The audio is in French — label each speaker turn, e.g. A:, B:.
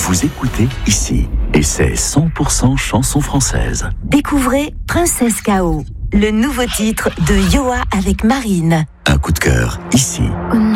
A: Vous écoutez ici, et c'est 100% chanson française.
B: Découvrez Princesse K.O., le nouveau titre de Yoa avec Marine.
A: Un coup de cœur ici.